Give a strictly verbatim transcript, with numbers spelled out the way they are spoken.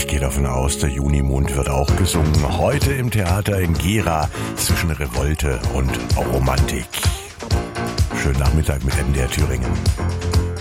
Ich gehe davon aus, der Junimond wird auch gesungen. Heute im Theater in Gera zwischen Revolte und Romantik. Schönen Nachmittag mit M D R Thüringen.